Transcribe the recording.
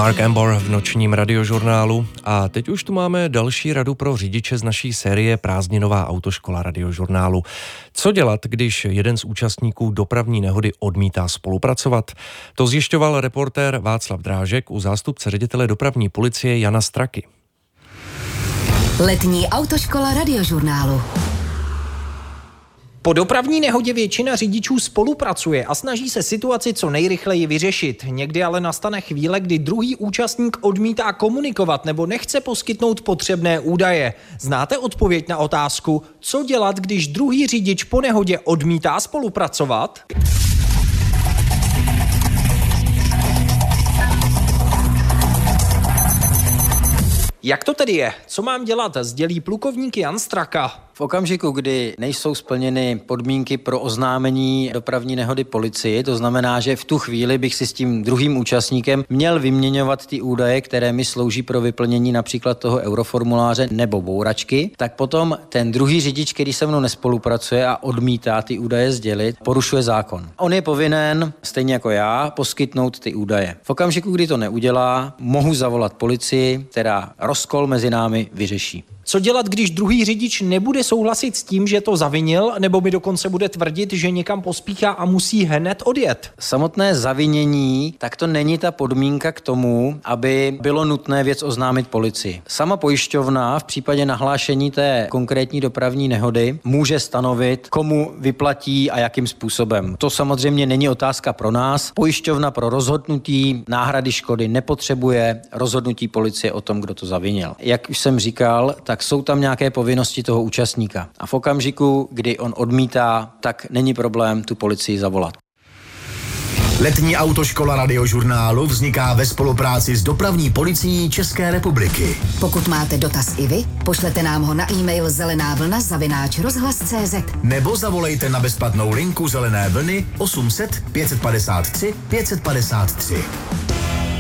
Mark Embor v nočním radiožurnálu a teď už tu máme další radu pro řidiče z naší série Prázdninová autoškola radiožurnálu. Co dělat, když jeden z účastníků dopravní nehody odmítá spolupracovat? To zjišťoval reportér Václav Drážek u zástupce ředitele dopravní policie Jana Straky. Letní autoškola radiožurnálu. Po dopravní nehodě většina řidičů spolupracuje a snaží se situaci co nejrychleji vyřešit. Někdy ale nastane chvíle, kdy druhý účastník odmítá komunikovat nebo nechce poskytnout potřebné údaje. Znáte odpověď na otázku, co dělat, když druhý řidič po nehodě odmítá spolupracovat? Jak to tedy je? Co mám dělat? Sdělí plukovník Jan Straka. V okamžiku, kdy nejsou splněny podmínky pro oznámení dopravní nehody policii, to znamená, že v tu chvíli bych si s tím druhým účastníkem měl vyměňovat ty údaje, které mi slouží pro vyplnění například toho euroformuláře nebo bouračky, tak potom ten druhý řidič, který se mnou nespolupracuje a odmítá ty údaje sdělit, porušuje zákon. On je povinen, stejně jako já, poskytnout ty údaje. V okamžiku, kdy to neudělá, mohu zavolat policii, která rozkol mezi námi vyřeší. Co dělat, když druhý řidič nebude souhlasit s tím, že to zavinil, nebo mi dokonce bude tvrdit, že někam pospíchá a musí hned odjet? Samotné zavinění, tak to není ta podmínka k tomu, aby bylo nutné věc oznámit policii. Sama pojišťovna v případě nahlášení té konkrétní dopravní nehody může stanovit, komu vyplatí a jakým způsobem. To samozřejmě není otázka pro nás. Pojišťovna pro rozhodnutí náhrady škody nepotřebuje rozhodnutí policie o tom, kdo to zavinil. Jak už jsem říkal, tak jsou tam nějaké povinnosti toho účastníka. A v okamžiku, kdy on odmítá, tak není problém tu policii zavolat. Letní autoškola radiožurnálu vzniká ve spolupráci s dopravní policií České republiky. Pokud máte dotaz i vy, pošlete nám ho na e-mail zelenavlna@rozhlas.cz nebo zavolejte na bezplatnou linku Zelené vlny 800 553 553.